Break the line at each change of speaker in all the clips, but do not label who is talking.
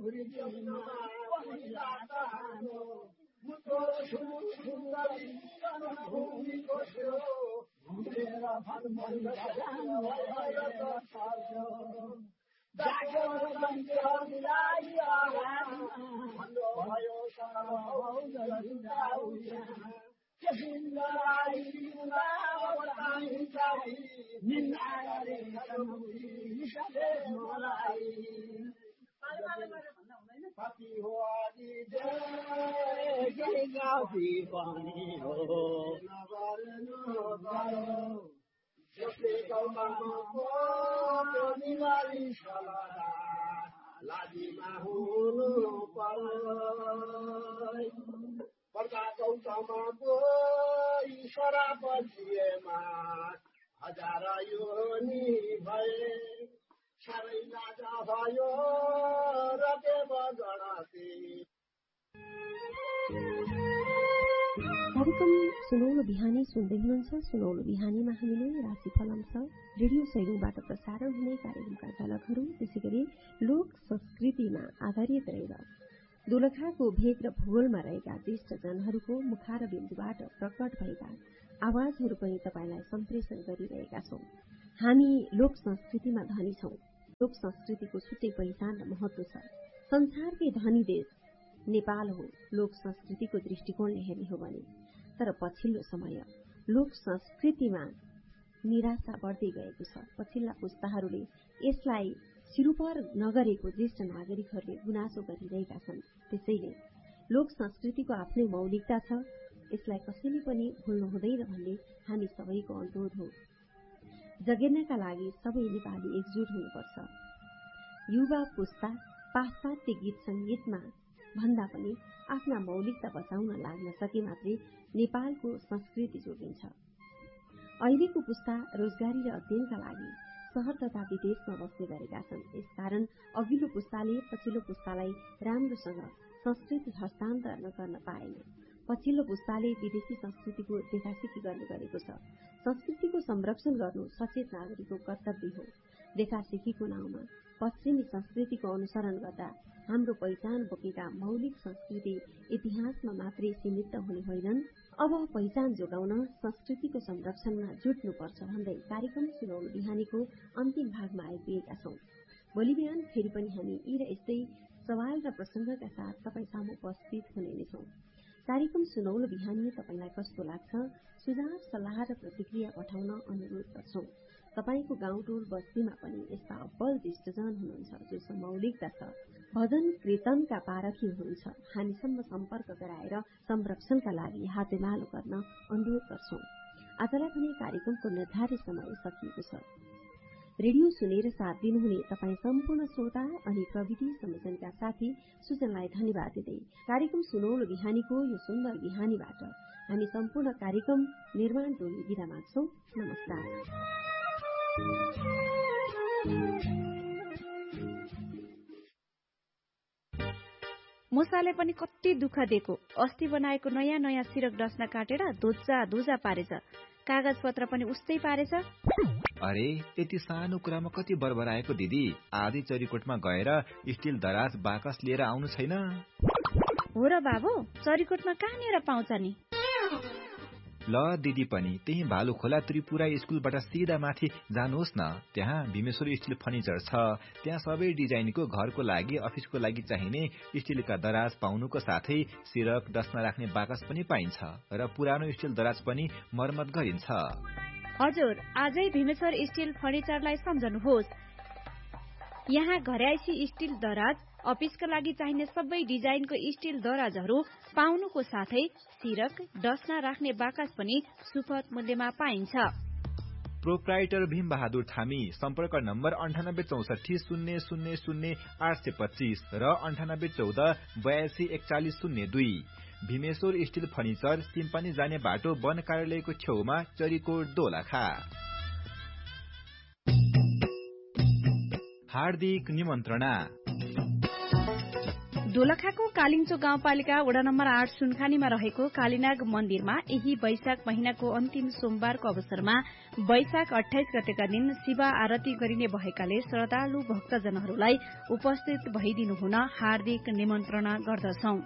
कार्यक्रम सुनौलो बिहानी सुन्दै हुनुहुन्छ। सुनौलो बिहानीमा हामीले राशिफल अंश, रेडियो सैलुङबाट प्रसारण हुने कार्यक्रमका झलकहरू, त्यसैगरी लोक संस्कृतिमा आधारित रहेर दोलखाको भेग र भूगोलमा रहेका ज्येष्ठ जनहरूको मुखार बिन्दुबाट प्रकट भएका आवाजहरू पनि तपाईलाई सम्प्रेषण गरिरहेका छौं। हामी लोक संस्कृतिमा धनी छौं। लोक संस्कृतिको छुट्टै पहिचान र महत्व छ। संसारकै धनी देश नेपाल हो लोक संस्कृतिको दृष्टिकोणले हेर्ने हो भने। तर पछिल्लो समय लोक संस्कृतिमा निराशा बढ्दै गएको छ। पछिल्ला पुस्ताहरूले यसलाई सिरुपर नगरेको ज्येष्ठ नागरिकहरूले गुनासो गरिरहेका छन्। त्यसैले लोक संस्कृतिको आफ्नै मौलिकता छ, यसलाई कसैले पनि भुल्नु हुँदैन भन्ने हामी सबैको अनुरोध हो। जगेर्नका लागि सबै नेपाली एकजुट हुनुपर्छ। युवा पुस्ता पाश्चात्य गीत संगीतमा भन्दा पनि आफ्ना मौलिकता बचाउन लाग्न सके मात्रै नेपालको संस्कृति जोगिन्छ। अहिलेको पुस्ता रोजगारी र अध्ययनका लागि शहर तथा विदेशमा बस्ने गरेका छन्। यसकारण अघिल्लो पुस्ताले पछिल्लो पुस्तालाई राम्रोसँग संस्कृति हस्तान्तरण गर्न पाएन। पछिल्लो पुस्ताले विदेशी संस्कृतिको देखासेखी गर्ने गरेको छ। संस्कृतिको संरक्षण गर्नु सचेत नागरिकको कर्तव्य हो। देखासेखीको नाउँमा पश्चिमी संस्कृतिको अनुसरण गर्दा हाम्रो पहिचान बोकेका मौलिक संस्कृति इतिहासमा मात्रै सीमित हुने होइनन्। अब पहिचान जोगाउन संस्कृतिको संरक्षणमा जुट्नुपर्छ भन्दै कार्यक्रम सुनौलो बिहानीको अन्तिम भागमा आइपुगेका छौं। भोलि बिहान फेरि पनि हामी यी र यस्तै सवाल र प्रसंगका साथ तपाईँ सामु उपस्थित हुने नै छौं। कार्यक्रम सुनौलो बिहानी तपाईलाई कस्तो लाग्छ? सुझाव, सल्लाह र प्रतिक्रिया पठाउन अनुरोध गर्छौं। तपाईको गाउँ टोल बस्तीमा पनि यस्ता अब्बल ज्येष्ठजन हुनुहुन्छ जो मौलिकता छ, भजन कीर्तनका पारखी हुनुहुन्छ। हामीसम्म सम्पर्क गराएर संरक्षणका लागि हातेमालो गर्न अनुरोध गर्छौं। आजलाई पनि कार्यक्रमको निर्धारित समय सकिएको छ। रेडियो सुनेर साथ दिनुहुने तपाईँ सम्पूर्ण श्रोता अनि प्रविधि संयोजनका साथी सुजनलाई धन्यवाद दिँदै कार्यक्रम सुनौलो बिहानीको यो सुन्दर बिहानीबाट हामी सम्पूर्ण कार्यक्रम निर्माण टोली बिदा माग्छौं। नमस्कार।
मुसाले पनि कति दुःख दिएको। अस्ति बनाएको नयाँ नयाँ सिरक डस्ना काटेर धोजा पारेछ। कागज पत्र पनि उस्तै पारेछ।
अरे यति सानो कुरामा कति बरबराएको दिदी। आधी चरीकोटमा गएर स्टिल दराज बाकस लिएर आउनु छैन?
हो र बाबु, चरीकोटमा कहाँनिर पाउँछ नि?
ल दिदी पनि त्यही भालु खोला त्रिपुरा स्कुलबाट सिधा माथि जानुहोस् न। त्यहाँ भीमेश्वर स्टिल फर्निचर छ। त्यहाँ सबै डिजाइनको घरको लागि, अफिसको लागि चाहिने स्टिलका दराज पाउनुको साथै सिरक डस्ना राख्ने बाकस पनि पाइन्छ र पुरानो स्टिल दराज पनि मर्मत गरिन्छ।
हजुर, आजै भीमेश्वर स्टिल फर्निचरलाई सम्झनुहोस्। यहाँ घरयाइसी स्टिल दराज, अफिसका लागि चाहिने सबै डिजाइनको स्टिल दराजहरू पाउनुको साथै सिरक डस्ना राख्ने बाकस पनि सुपथ मूल्यमा पाइन्छ।
प्रोप्राइटर भीम बहादुर थामी। सम्पर्क नम्बर 9864000825 र 981482414002। भीमेश्वर स्टिल फर्निचर, सिम्पानी जाने बाटो, वन कार्यालयको छेउमा, चरीकोट, दोलखा। हार्दिक निमन्त्रणा।
दोलखाको कालिङचोक गाउँपालिका वडा नम्बर 8 सुनखानीमा रहेको कालीनाग मन्दिरमा यही वैशाख महिनाको अन्तिम सोमबारको अवसरमा वैशाख 28 गतेका दिन शिव आरती गरिने भएकाले श्रद्धालु भक्तजनहरूलाई उपस्थित भइदिनु हुन हार्दिक निमन्त्रणा गर्दछौं।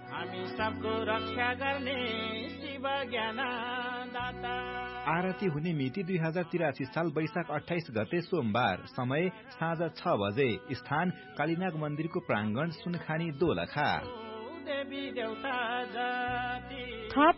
आरती हुने मिति 2083 साल वैशाख 28 गते सोमबार, समय साँझ 6 बजे, स्थान कालीनाग मन्दिरको प्राङ्गण सुनखानी दोलखा।
थप